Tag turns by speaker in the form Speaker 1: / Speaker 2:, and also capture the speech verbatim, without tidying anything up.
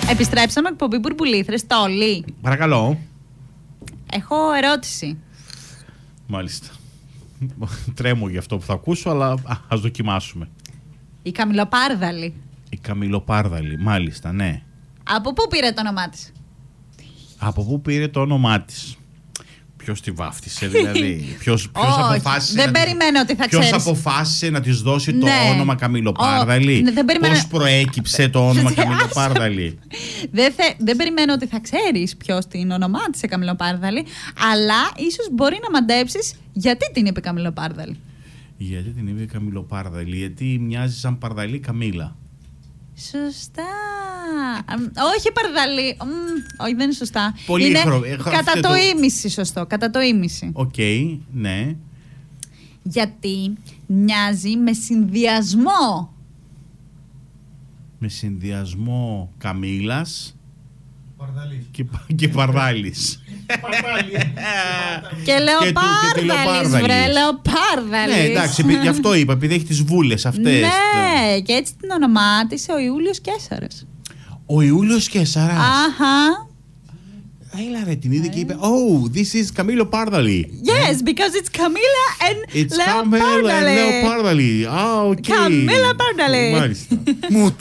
Speaker 1: Επιστρέψαμε εκπομπή Μπουρμπουλήθρες, Τόλι.
Speaker 2: Παρακαλώ.
Speaker 1: Έχω ερώτηση.
Speaker 2: Μάλιστα. Τρέμω για αυτό που θα ακούσω, αλλά α, ας δοκιμάσουμε.
Speaker 1: Η Καμιλοπάρδαλη.
Speaker 2: Η Καμιλοπάρδαλη, μάλιστα, ναι.
Speaker 1: Από πού πήρε το όνομά της?
Speaker 2: Από πού πήρε το όνομά της? Ποιος τη βάφτισε, δηλαδή? Ποιος, ποιος
Speaker 1: Όχι,
Speaker 2: αποφάσισε,
Speaker 1: δεν
Speaker 2: να,
Speaker 1: περιμένω ότι θα
Speaker 2: ποιος
Speaker 1: ξέρεις.
Speaker 2: αποφάσισε να της δώσει το
Speaker 1: Ναι.
Speaker 2: όνομα Καμιλοπάρδαλη?
Speaker 1: Ναι, δεν περιμένω...
Speaker 2: Πώς προέκυψε το όνομα Καμιλοπάρδαλη?
Speaker 1: δεν, θε... δεν περιμένω ότι θα ξέρεις ποιος την ονομάτισε Καμιλοπάρδαλη, αλλά ίσως μπορεί να μαντέψεις γιατί την είπε Καμιλοπάρδαλη.
Speaker 2: Γιατί την είπε Καμιλοπάρδαλη? Γιατί μοιάζει σαν Παρδαλή Καμίλα.
Speaker 1: Σωστά. Όχι Παρδαλή. Μ, όχι, δεν είναι σωστά.
Speaker 2: Πολύ
Speaker 1: είναι
Speaker 2: χρο...
Speaker 1: κατά το ίμιση σωστό. Κατά το ίμιση.
Speaker 2: Οκ, okay, ναι.
Speaker 1: Γιατί μοιάζει με συνδυασμό.
Speaker 2: Με συνδυασμό Καμίλας
Speaker 3: Παρδαλής.
Speaker 2: και, και Παρδάλης.
Speaker 1: Και Λεοπάρδαλης, βρε, Λεοπάρδαλης.
Speaker 2: Ναι, εντάξει, γι' αυτό είπα, επειδή έχει τις βούλες αυτές.
Speaker 1: Ναι, και έτσι την ονομάτισε ο Ιούλιος Καίσαρας.
Speaker 2: Ο Ιούλιος Καίσαρας.
Speaker 1: Αχα.
Speaker 2: Έλα ρε, την είδε και είπε, oh, this is Camilo Pardaly.
Speaker 1: Yes, because it's Camilla and
Speaker 2: It's
Speaker 1: Leo
Speaker 2: Camilo and
Speaker 1: Pardaly.
Speaker 2: Leo Pardaly. Ah, okay.
Speaker 1: Camilla Pardaly.
Speaker 2: Μάλιστα. Μου